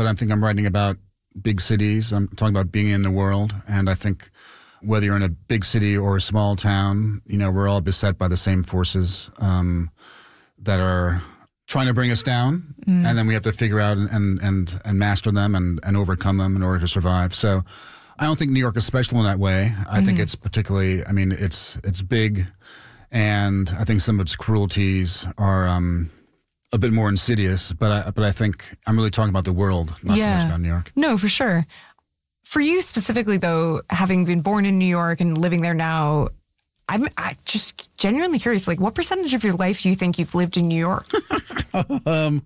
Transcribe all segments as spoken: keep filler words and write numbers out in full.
but I think I'm writing about big cities. I'm talking about being in the world. And I think whether you're in a big city or a small town, you know, we're all beset by the same forces um, that are trying to bring us down. Mm. And then we have to figure out and and, and master them and, and overcome them in order to survive. So I don't think New York is special in that way. I mm-hmm. think it's particularly, I mean, it's it's big. And I think some of its cruelties are um, a bit more insidious. But I, but I think I'm really talking about the world, not yeah. so much about New York. No, for sure. For you specifically, though, having been born in New York and living there now, I'm I just genuinely curious, like, what percentage of your life do you think you've lived in New York? um,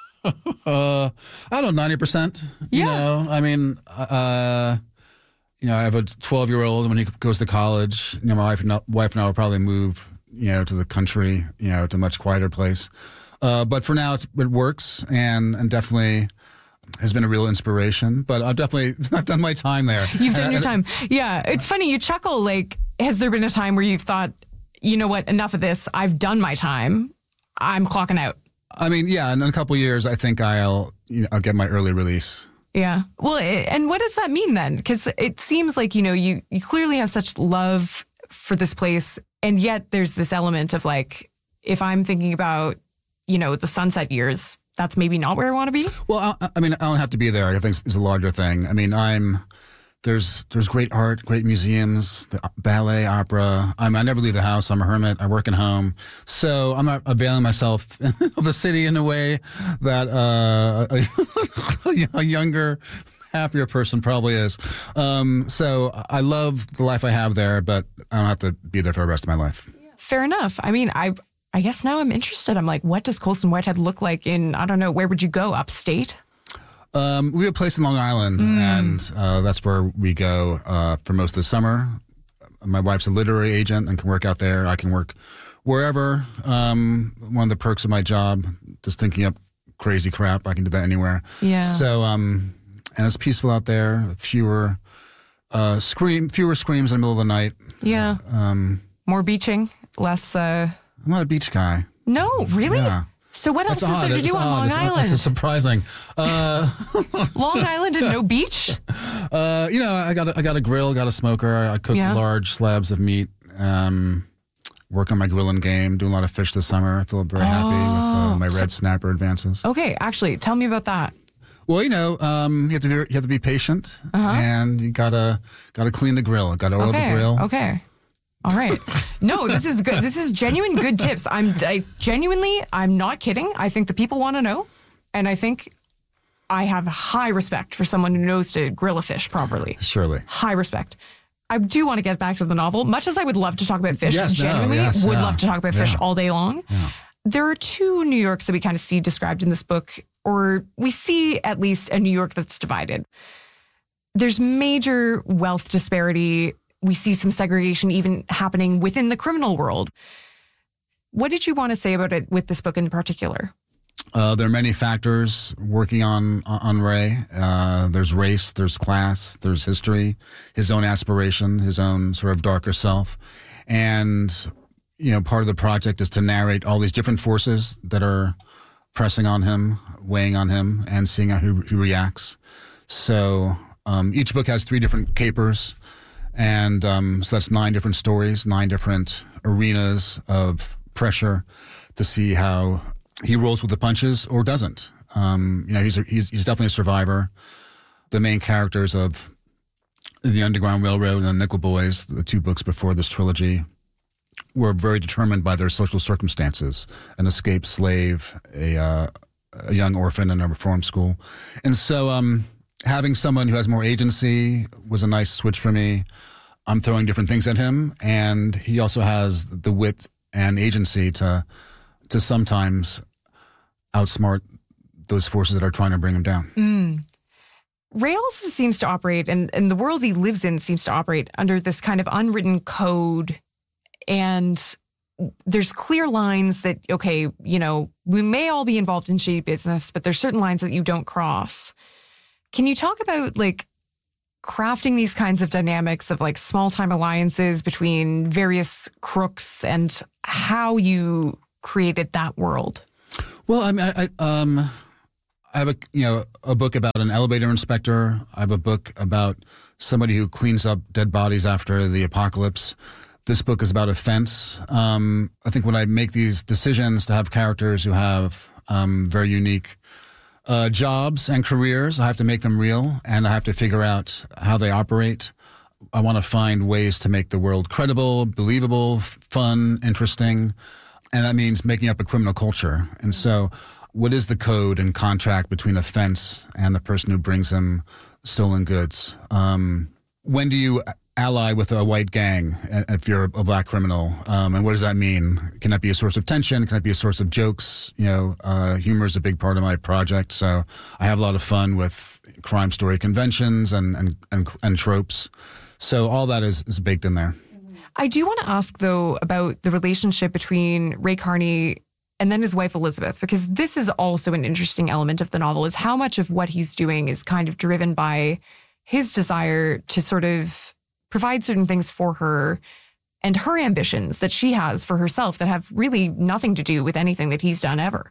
uh, I don't know, ninety percent. Yeah. You know, I mean, uh, you know, I have a twelve-year-old, and when he goes to college, you know, my wife and, wife and I will probably move, you know, to the country, you know, to a much quieter place. Uh, but for now, it's, it works, and, and definitely has been a real inspiration. But I've definitely I've done my time there. You've done your time. Yeah. It's funny. You chuckle. Like, has there been a time where you've thought, you know what, enough of this. I've done my time. I'm clocking out. I mean, yeah, in a couple of years, I think I'll, you know, I'll get my early release. Yeah. Well, and what does that mean then? Because it seems like, you know, you, you clearly have such love for this place. And yet there's this element of like, if I'm thinking about, you know, the sunset years, that's maybe not where I want to be. Well, I, I mean, I don't have to be there. I think it's a larger thing. I mean, I'm there's there's great art, great museums, the ballet, opera. I mean, I never leave the house. I'm a hermit. I work at home, so I'm not availing myself of the city in a way that uh, a, a younger, happier person probably is. Um, so I love the life I have there, but I don't have to be there for the rest of my life. Fair enough. I mean, I. I guess now I'm interested. I'm like, what does Colson Whitehead look like in, I don't know, where would you go? Upstate? Um, we have a place in Long Island, mm. and uh, that's where we go uh, for most of the summer. My wife's a literary agent and can work out there. I can work wherever. Um, one of the perks of my job, just thinking up crazy crap, I can do that anywhere. Yeah. So, um, and it's peaceful out there. Fewer uh, scream, fewer screams in the middle of the night. Yeah. Um, More beaching, less... Uh... I'm not a beach guy. No, really? Yeah. So what else That's is odd. there to It's do on odd. Long it's, Island? This is surprising. Uh, Long Island and no beach? Uh, you know, I got a, I got a grill, got a smoker. I cook Yeah. large slabs of meat. Um, work on my grilling game. Doing a lot of fish this summer. I feel very happy Oh. with uh, my red So- snapper advances. Okay, actually, tell me about that. Well, you know, um, you have to be, you have to be patient, Uh-huh. and you gotta gotta clean the grill. Gotta oil Okay, the grill. okay. All right. No, this is good. This is genuine good tips. I'm I, genuinely, I'm not kidding. I think the people want to know. And I think I have high respect for someone who knows to grill a fish properly. Surely. High respect. I do want to get back to the novel. Much as I would love to talk about fish, Yes, no, genuinely yes, would yeah, love to talk about fish yeah. all day long. Yeah. There are two New Yorks that we kind of see described in this book, or we see at least a New York that's divided. There's major wealth disparity. We see some segregation even happening within the criminal world. What did you want to say about it with this book in particular? Uh, there are many factors working on on Ray. Uh, there's race, there's class, there's history, his own aspiration, his own sort of darker self. And, you know, part of the project is to narrate all these different forces that are pressing on him, weighing on him, and seeing how he, he reacts. So um, each book has three different capers. And um, so that's nine different stories, nine different arenas of pressure to see how he rolls with the punches or doesn't. Um, you know, he's, a, he's he's definitely a survivor. The main characters of The Underground Railroad and The Nickel Boys, the two books before this trilogy, were very determined by their social circumstances. An escaped slave, a uh, a young orphan in a reform school. And so um, having someone who has more agency was a nice switch for me. I'm throwing different things at him, and he also has the wit and agency to to sometimes outsmart those forces that are trying to bring him down. Mm. Ray also seems to operate, and, and the world he lives in seems to operate under this kind of unwritten code. And there's clear lines that, okay, you know, we may all be involved in shady business, but there's certain lines that you don't cross. Can you talk about, like, crafting these kinds of dynamics of, like, small-time alliances between various crooks and how you created that world? Well, I mean, I, I, um, I have a you know a book about an elevator inspector. I have a book about somebody who cleans up dead bodies after the apocalypse. This book is about a fence. Um, I think when I make these decisions to have characters who have um, very unique uh, jobs and careers, I have to make them real, and I have to figure out how they operate. I want to find ways to make the world credible, believable, f- fun, interesting, and that means making up a criminal culture. And so what is the code and contract between a fence and the person who brings him stolen goods? Um, when do you ally with a white gang if you're a black criminal? Um, and what does that mean? Can that be a source of tension? Can that be a source of jokes? You know, uh, humor is a big part of my project. So I have a lot of fun with crime story conventions and, and, and, and tropes. So all that is, is baked in there. I do want to ask, though, about the relationship between Ray Carney and then his wife, Elizabeth, because this is also an interesting element of the novel, is how much of what he's doing is kind of driven by his desire to sort of provide certain things for her and her ambitions that she has for herself that have really nothing to do with anything that he's done ever.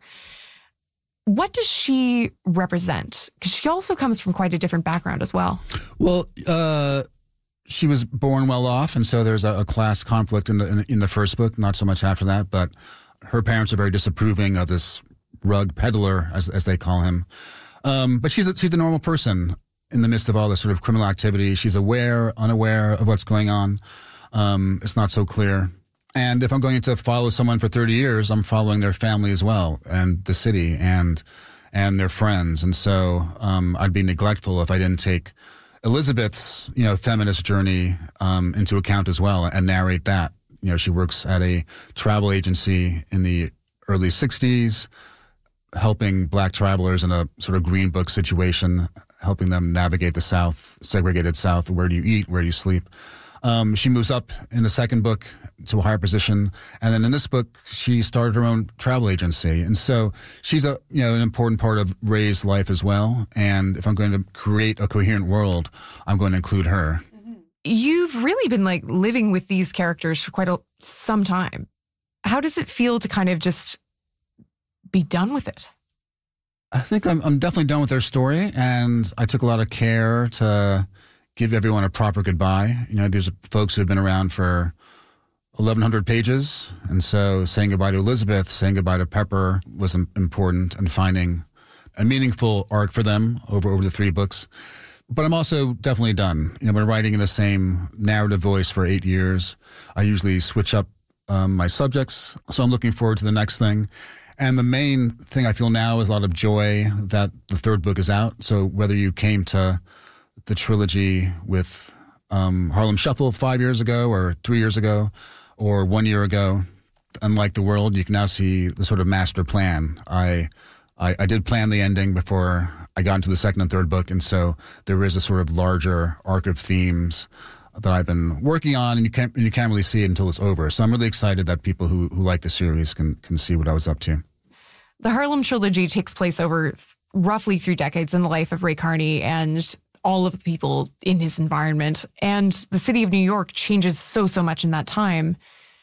What does she represent? Because she also comes from quite a different background as well. Well, uh, she was born well off, and so there's a, a class conflict in the in, in the first book, not so much after that, but her parents are very disapproving of this rug peddler, as as they call him. Um, but she's a, she's a normal person in the midst of all this sort of criminal activity. She's aware, unaware of what's going on. Um, it's not so clear. And if I'm going to follow someone for thirty years, I'm following their family as well, and the city, and and their friends. And so um, I'd be neglectful if I didn't take Elizabeth's, you know, feminist journey um, into account as well and narrate that. You know, she works at a travel agency in the early sixties, helping black travelers in a sort of green book situation, helping them navigate the South, segregated South. Where do you eat? Where do you sleep? Um, she moves up in the second book to a higher position. And then in this book, she started her own travel agency. And so she's a, you know, an important part of Ray's life as well. And if I'm going to create a coherent world, I'm going to include her. You've really been like living with these characters for quite a, some time. How does it feel to kind of just be done with it? I think I'm, I'm definitely done with their story. And I took a lot of care to give everyone a proper goodbye. You know, there's folks who have been around for eleven hundred pages. And so saying goodbye to Elizabeth, saying goodbye to Pepper was important, and finding a meaningful arc for them over, over the three books. But I'm also definitely done. You know, been writing in the same narrative voice for eight years. I usually switch up um, my subjects. So I'm looking forward to the next thing. And the main thing I feel now is a lot of joy that the third book is out. So whether you came to the trilogy with um, Harlem Shuffle five years ago or three years ago or one year ago, unlike The World, you can now see the sort of master plan. I, I, I did plan the ending before I got into the second and third book, and so there is a sort of larger arc of themes that I've been working on, and you can't and you can't really see it until it's over. So I'm really excited that people who, who like the series can can see what I was up to. The Harlem Trilogy takes place over th- roughly three decades in the life of Ray Carney and all of the people in his environment. And the city of New York changes so, so much in that time.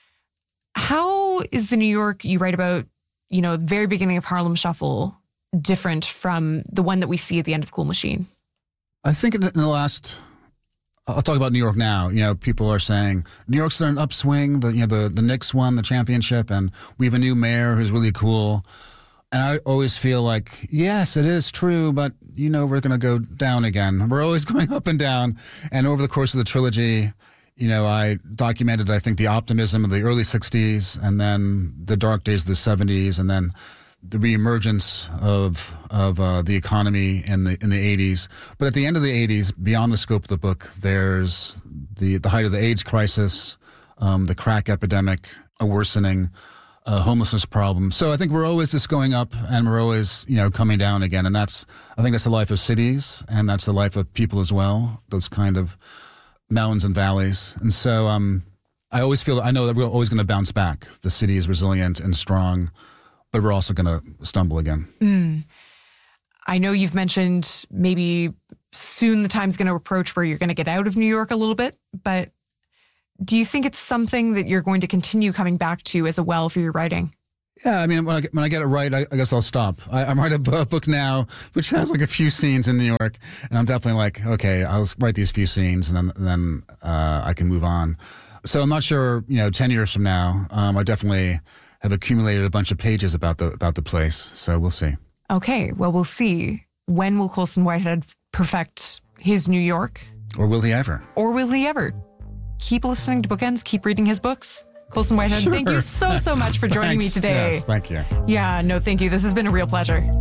How is the New York you write about, you know, the very beginning of Harlem Shuffle different from the one that we see at the end of Cool Machine? I think in the last, I'll talk about New York now. You know, people are saying New York's in an upswing. The you know the the Knicks won the championship, and we have a new mayor who's really cool. And I always feel like, yes, it is true, but you know we're going to go down again. We're always going up and down. And over the course of the trilogy, you know, I documented, I think, the optimism of the early sixties, and then the dark days of the seventies, and then the reemergence of of uh, the economy in the in the eighties. But at the end of the eighties, beyond the scope of the book, there's the the height of the AIDS crisis, um, the crack epidemic, a worsening uh, homelessness problem. So I think we're always just going up, and we're always you know coming down again. And that's I think that's the life of cities, and that's the life of people as well. Those kind of mountains and valleys. And so um, I always feel I know that we're always going to bounce back. The city is resilient and strong, but we're also going to stumble again. Mm. I know you've mentioned maybe soon the time's going to approach where you're going to get out of New York a little bit, but do you think it's something that you're going to continue coming back to as a well for your writing? Yeah, I mean, when I get, when I get it right, I, I guess I'll stop. I, I'm writing a book now, which has like a few scenes in New York, and I'm definitely like, okay, I'll write these few scenes, and then, and then uh, I can move on. So I'm not sure, you know, ten years from now, um, I definitely have accumulated a bunch of pages about the about the place. So we'll see. Okay, well, we'll see. When will Colson Whitehead perfect his New York? Or will he ever? Or will he ever? Keep listening to Bookends. Keep reading his books. Colson Whitehead, Sure. thank you so, so much for joining Thanks. me today. Yes, thank you. Yeah, no, thank you. This has been a real pleasure.